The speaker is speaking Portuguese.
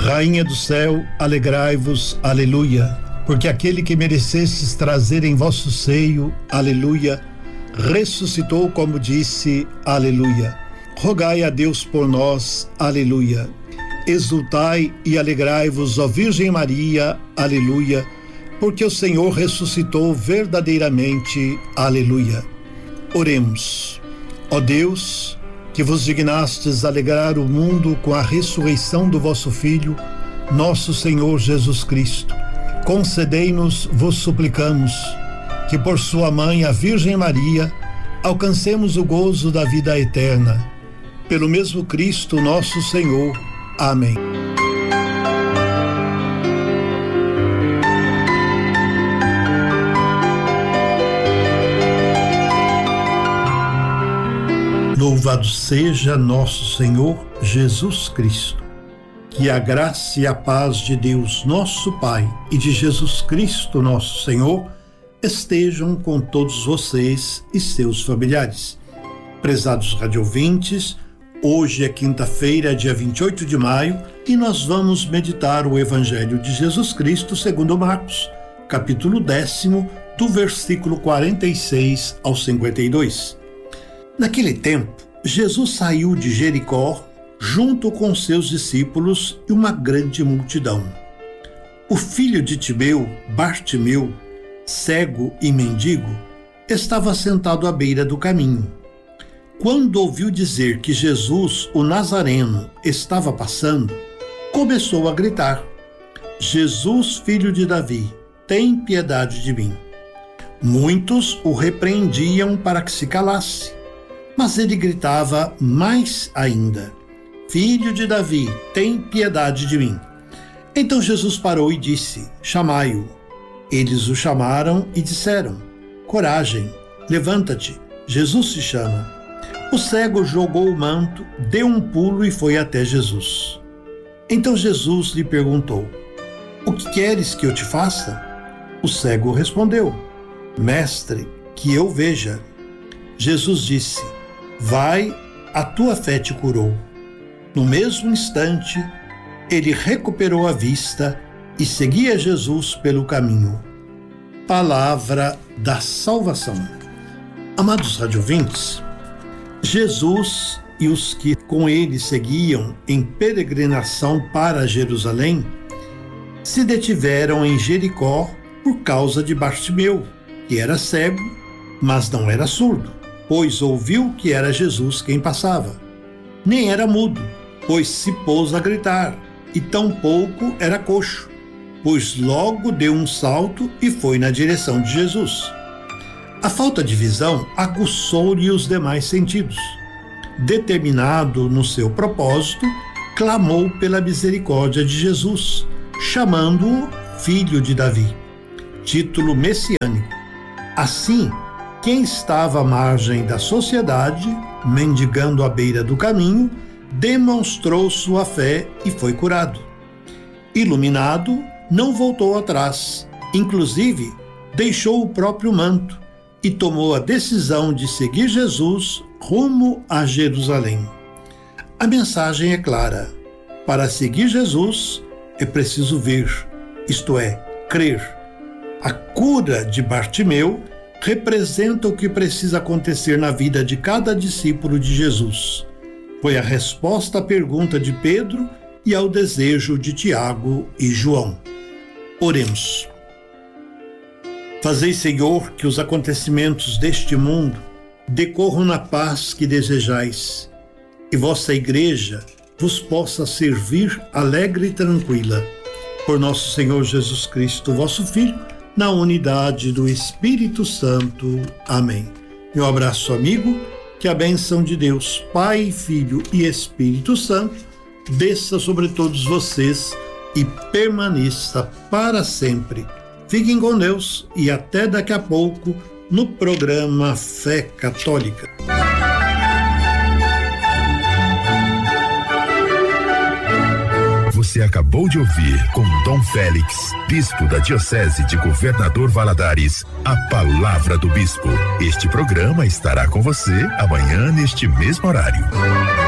Rainha do céu, alegrai-vos, aleluia, porque aquele que merecestes trazer em vosso seio, aleluia, ressuscitou como disse, aleluia. Rogai a Deus por nós, aleluia. Exultai e alegrai-vos, ó Virgem Maria, aleluia, porque o Senhor ressuscitou verdadeiramente, aleluia. Oremos. Ó Deus, que vos dignastes alegrar o mundo com a ressurreição do vosso Filho, nosso Senhor Jesus Cristo, concedei-nos, vos suplicamos, que por sua mãe, a Virgem Maria, alcancemos o gozo da vida eterna. Pelo mesmo Cristo, nosso Senhor. Amém. Louvado seja nosso Senhor Jesus Cristo. Que a graça e a paz de Deus, nosso Pai, e de Jesus Cristo, nosso Senhor, estejam com todos vocês e seus familiares. Prezados radiovintes, hoje é quinta-feira, dia 28 de maio, e nós vamos meditar o Evangelho de Jesus Cristo segundo Marcos, capítulo 10, do versículo 46 ao 52. Naquele tempo, Jesus saiu de Jericó junto com seus discípulos e uma grande multidão. O filho de Timeu, Bartimeu, cego e mendigo, estava sentado à beira do caminho. Quando ouviu dizer que Jesus, o Nazareno, estava passando, começou a gritar: Jesus, filho de Davi, tem piedade de mim. Muitos o repreendiam para que se calasse, mas ele gritava mais ainda: Filho de Davi, tem piedade de mim. Então Jesus parou e disse: Chamai-o. Eles o chamaram e disseram: Coragem, levanta-te, Jesus te chama. O cego jogou o manto, deu um pulo e foi até Jesus. Então Jesus lhe perguntou: O que queres que eu te faça? O cego respondeu: Mestre, que eu veja. Jesus disse: Vai, a tua fé te curou. No mesmo instante, ele recuperou a vista e seguia Jesus pelo caminho. Palavra da salvação. Amados radiovintes, Jesus e os que com ele seguiam em peregrinação para Jerusalém se detiveram em Jericó por causa de Bartimeu, que era cego, mas não era surdo, pois ouviu que era Jesus quem passava. Nem era mudo, pois se pôs a gritar, e tampouco era coxo, pois logo deu um salto e foi na direção de Jesus. A falta de visão aguçou-lhe os demais sentidos. Determinado no seu propósito, clamou pela misericórdia de Jesus, chamando-o Filho de Davi, título messiânico. Assim, quem estava à margem da sociedade, mendigando à beira do caminho, demonstrou sua fé e foi curado. Iluminado, não voltou atrás, inclusive deixou o próprio manto e tomou a decisão de seguir Jesus rumo a Jerusalém. A mensagem é clara: para seguir Jesus é preciso ver, isto é, crer. A cura de Bartimeu representa o que precisa acontecer na vida de cada discípulo de Jesus. Foi a resposta à pergunta de Pedro e ao desejo de Tiago e João. Oremos. Fazei, Senhor, que os acontecimentos deste mundo decorram na paz que desejais, e vossa Igreja vos possa servir alegre e tranquila. Por nosso Senhor Jesus Cristo, vosso Filho, na unidade do Espírito Santo. Amém. Meu abraço, amigo. Que a bênção de Deus, Pai, Filho e Espírito Santo, desça sobre todos vocês e permaneça para sempre. Fiquem com Deus e até daqui a pouco no programa Fé Católica. Você acabou de ouvir com Dom Félix, bispo da Diocese de Governador Valadares, a Palavra do Bispo. Este programa estará com você amanhã neste mesmo horário.